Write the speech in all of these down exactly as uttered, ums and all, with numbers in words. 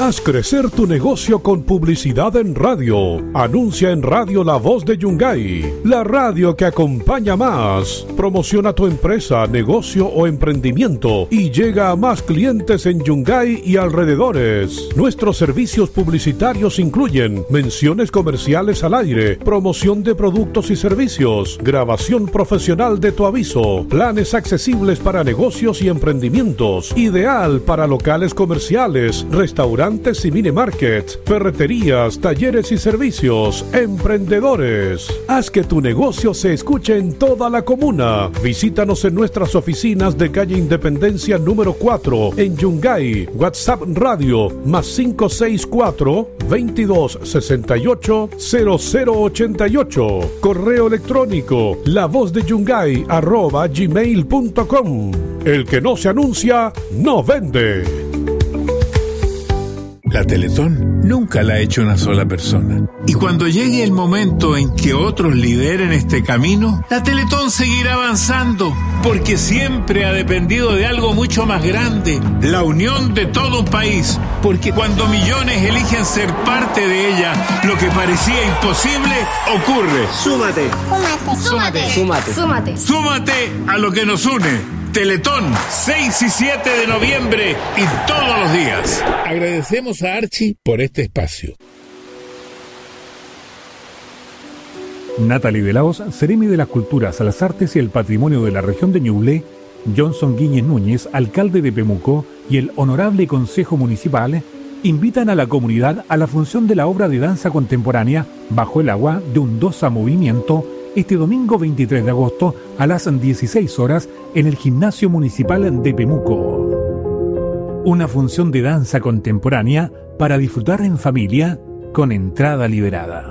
Haz crecer tu negocio con publicidad en radio. Anuncia en Radio La Voz de Yungay, la radio que acompaña más. Promociona tu empresa, negocio o emprendimiento y llega a más clientes en Yungay y alrededores. Nuestros servicios publicitarios incluyen menciones comerciales al aire, promoción de productos y servicios, grabación profesional de tu aviso, planes accesibles para negocios y emprendimientos, ideal para locales comerciales, restaurantes y mini markets, ferreterías, talleres y servicios, emprendedores. Haz que tu negocio se escuche en toda la comuna. Visítanos en nuestras oficinas de calle Independencia número cuatro en Yungay. WhatsApp Radio más cinco seis cuatro, veintidós sesenta y ocho, cero cero ochenta y ocho. Correo electrónico lavozdeyungay arroba gmail punto com. El que no se anuncia, no vende. La Teletón nunca la ha hecho una sola persona. Y cuando llegue el momento en que otros lideren este camino, la Teletón seguirá avanzando, porque siempre ha dependido de algo mucho más grande, la unión de todo un país. Porque cuando millones eligen ser parte de ella, lo que parecía imposible ocurre. Súmate. Súmate. Súmate. Súmate. Súmate a lo que nos une. Teletón, seis y siete de noviembre y todos los días. Agradecemos a Archie por este espacio. Natalie de la Hoz, Seremi de las Culturas, las Artes y el Patrimonio de la región de Ñuble, Johnson Guíñez Núñez, alcalde de Pemuco, y el Honorable Consejo Municipal invitan a la comunidad a la función de la obra de danza contemporánea Bajo el Agua de un Dosa Movimiento este domingo veintitrés de agosto a las dieciséis horas en el Gimnasio Municipal de Pemuco. Una función de danza contemporánea para disfrutar en familia con entrada liberada.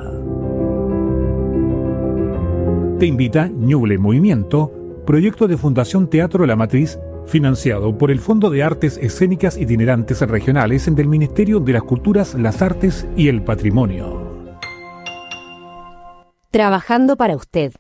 Te invita Ñuble Movimiento, proyecto de Fundación Teatro La Matriz, financiado por el Fondo de Artes Escénicas Itinerantes Regionales del Ministerio de las Culturas, las Artes y el Patrimonio. Trabajando para usted.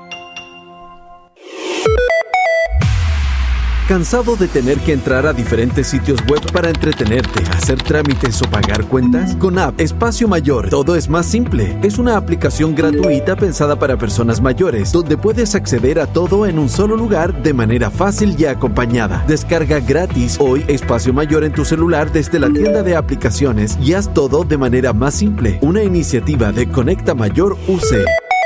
¿Cansado de tener que entrar a diferentes sitios web para entretenerte, hacer trámites o pagar cuentas? Con App Espacio Mayor, todo es más simple. Es una aplicación gratuita pensada para personas mayores, donde puedes acceder a todo en un solo lugar de manera fácil y acompañada. Descarga gratis hoy Espacio Mayor en tu celular desde la tienda de aplicaciones y haz todo de manera más simple. Una iniciativa de Conecta Mayor U C.